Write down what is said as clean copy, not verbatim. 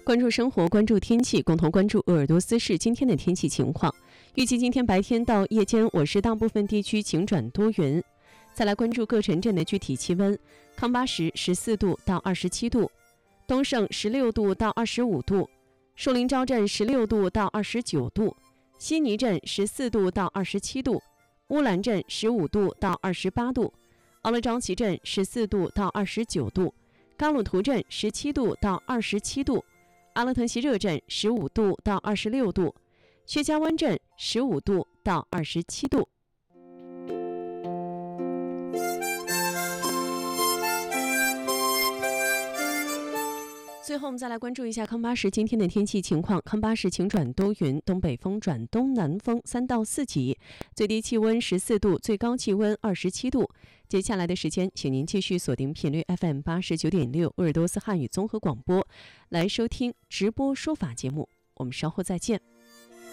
关注生活，关注天气，共同关注鄂尔多斯市今天的天气情况。预计今天白天到夜间，我市大部分地区晴转多云。再来关注各城镇的具体气温：康巴什14度到27度，东胜16度到25度，树林昭镇16度到29度，悉尼镇14度到27度，乌兰镇15度到28度，奥勒昭旗镇14度到29度，嘎鲁图镇17度到27度，阿勒腾锡热镇15度到26度，薛家湾镇15度到27度。最后我们再来关注一下康巴什今天的天气情况。康巴什晴转多云，东北风转东南风3到4级，最低气温14度，最高气温27度。接下来的时间，请您继续锁定频率 FM 89.6鄂尔多斯汉语综合广播，来收听直播说法节目。我们稍后再见。